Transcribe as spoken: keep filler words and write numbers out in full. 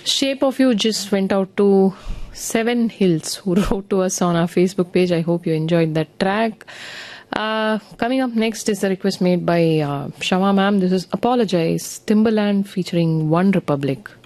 Shape of You just went out to Seven Hills, who wrote to us on our Facebook page. I hope you enjoyed that track. Uh, coming up next is a request made by uh, Shama ma'am. This is Apologize, Timbaland featuring One Republic.